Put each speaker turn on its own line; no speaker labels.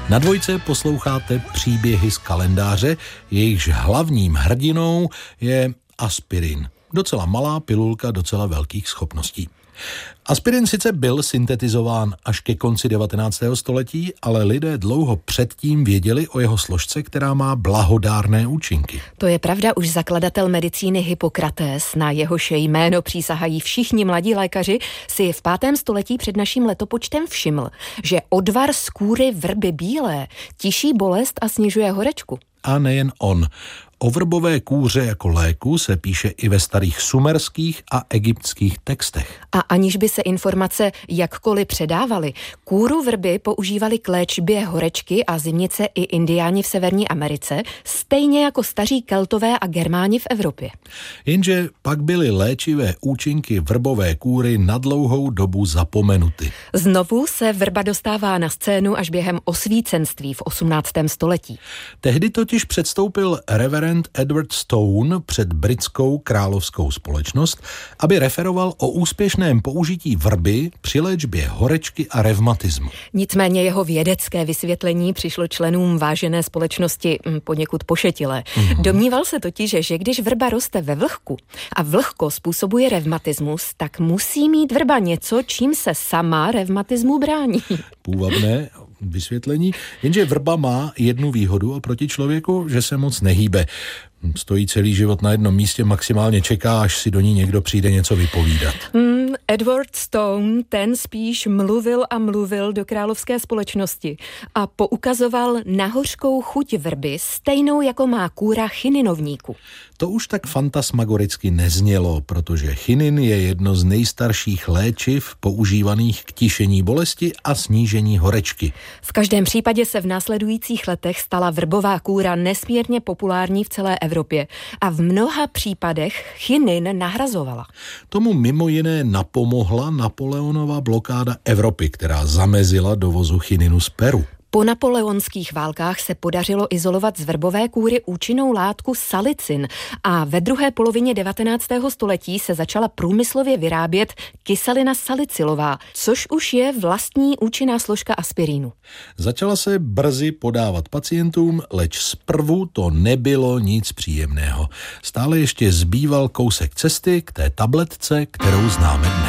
Na Dvojce posloucháte příběhy z kalendáře, jejichž hlavním hrdinou je aspirin. Docela malá pilulka docela velkých schopností. Aspirin sice byl syntetizován až ke konci 19. století, ale lidé dlouho předtím věděli o jeho složce, která má blahodárné účinky.
To je pravda, už zakladatel medicíny Hippokrates, na jehož jméno přísahají všichni mladí lékaři, si v 5. století před naším letopočtem všiml, že odvar z kůry vrby bílé tiší bolest a snižuje horečku.
A nejen on. O vrbové kůře jako léku se píše i ve starých sumerských a egyptských textech.
A aniž by se informace jakkoliv předávaly, kůru vrby používali k léčbě horečky a zimnice i indiáni v Severní Americe, stejně jako staří Keltové a Germáni v Evropě.
Jenže pak byly léčivé účinky vrbové kůry na dlouhou dobu zapomenuty.
Znovu se vrba dostává na scénu až během osvícenství v 18. století.
Tehdy totiž předstoupil reverend Edward Stone před britskou královskou společnost, aby referoval o úspěšném použití vrby při léčbě horečky a revmatismu.
Nicméně jeho vědecké vysvětlení přišlo členům vážené společnosti poněkud pošetilé. Domníval se totiž, že když vrba roste ve vlhku a vlhko způsobuje revmatismus, tak musí mít vrba něco, čím se sama revmatismu brání.
Půvabné vysvětlení, jenže vrba má jednu výhodu oproti člověku, že se moc nehýbe. Stojí celý život na jednom místě, maximálně čeká, až si do ní někdo přijde něco vypovídat.
Edward Stone, ten spíš mluvil a mluvil do královské společnosti a poukazoval na hořkou chuť vrby, stejnou jako má kůra chininovníku.
To už tak fantasmagoricky neznělo, protože chinin je jedno z nejstarších léčiv používaných k tišení bolesti a snížení horečky.
V každém případě se v následujících letech stala vrbová kůra nesmírně populární v celé Evropě a v mnoha případech chinin nahrazovala.
Tomu mimo jiné napomohla Napoleonova blokáda Evropy, která zamezila dovozu chininu z Peru.
Po napoleonských válkách se podařilo izolovat z vrbové kůry účinnou látku salicin a ve druhé polovině 19. století se začala průmyslově vyrábět kyselina salicylová, což už je vlastní účinná složka aspirínu.
Začala se brzy podávat pacientům, leč zprvu to nebylo nic příjemného. Stále ještě zbýval kousek cesty k té tabletce, kterou známe dnes.